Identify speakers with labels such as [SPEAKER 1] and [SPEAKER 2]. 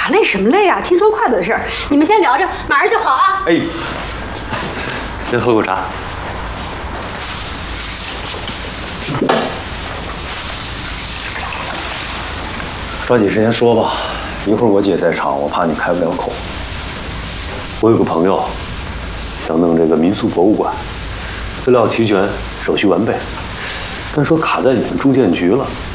[SPEAKER 1] 累什么累啊？听说快的事儿，你们先聊着，马上就好啊。
[SPEAKER 2] 哎，先喝口茶。抓紧时间说吧，一会儿我姐在场，我怕你开不了口。我有个朋友想弄这个民俗博物馆，资料齐全，手续完备，但说卡在你们住建局了。